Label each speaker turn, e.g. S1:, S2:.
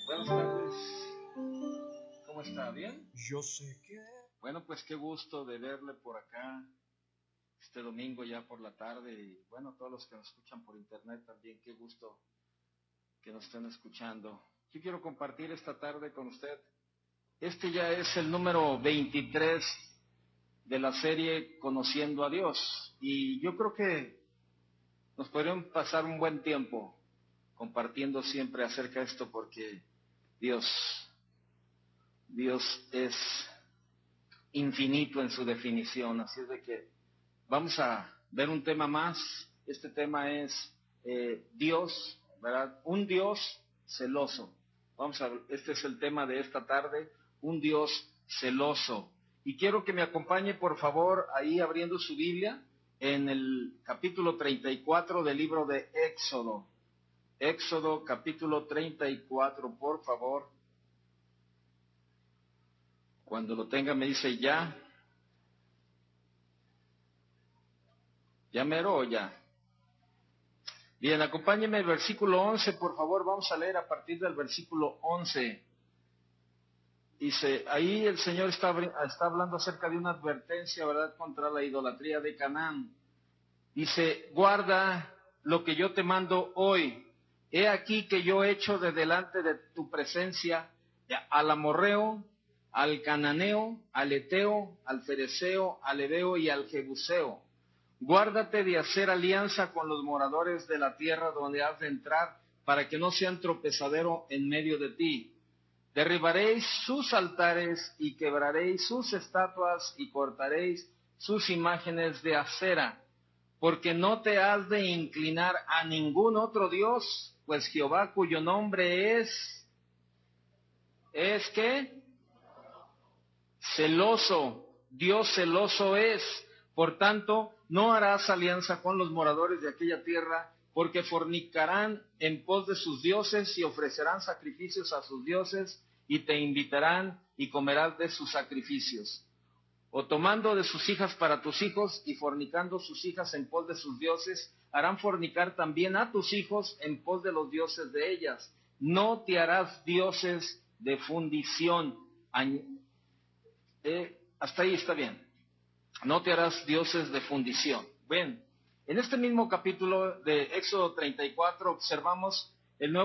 S1: Buenas tardes. ¿Cómo está? ¿Bien?
S2: Yo sé que...
S1: Bueno, pues qué gusto de verle por acá este domingo ya por la tarde y bueno, todos los que nos escuchan por internet también, qué gusto que nos estén escuchando. Yo quiero compartir esta tarde con usted. Este ya es el número 23 de la serie Conociendo a Dios y yo creo que nos podrían pasar un buen tiempo compartiendo siempre acerca de esto porque Dios es infinito en su definición, así es de que vamos a ver un tema más. Este tema es Dios, ¿verdad? Un Dios celoso. Vamos a ver, este es el tema de esta tarde, un Dios celoso. Y quiero que me acompañe, por favor, ahí abriendo su Biblia, en el capítulo 34 del libro de Éxodo. Éxodo, capítulo 34, por favor. Cuando lo tenga me dice ya. ¿Ya mero o ya? Bien, acompáñeme el versículo 11, por favor, vamos a leer a partir del versículo 11. Dice, ahí el Señor está hablando acerca de una advertencia, ¿verdad?, contra la idolatría de Canaán. Dice, guarda lo que yo te mando hoy. He aquí que yo echo de delante de tu presencia al amorreo, al cananeo, al eteo, al fereceo, al heveo y al jebuseo. Guárdate de hacer alianza con los moradores de la tierra donde has de entrar, para que no sean tropezadero en medio de ti. Derribaréis sus altares y quebraréis sus estatuas y cortaréis sus imágenes de acera, porque no te has de inclinar a ningún otro Dios, pues Jehová, cuyo nombre ¿es qué? Celoso. Dios celoso es. Por tanto, no harás alianza con los moradores de aquella tierra, porque fornicarán en pos de sus dioses y ofrecerán sacrificios a sus dioses, y te invitarán y comerás de sus sacrificios. O tomando de sus hijas para tus hijos y fornicando sus hijas en pos de sus dioses, harán fornicar también a tus hijos en pos de los dioses de ellas. No te harás dioses de fundición. Hasta ahí está bien. No te harás dioses de fundición. Ven, en este mismo capítulo de Éxodo 34 observamos el nuevo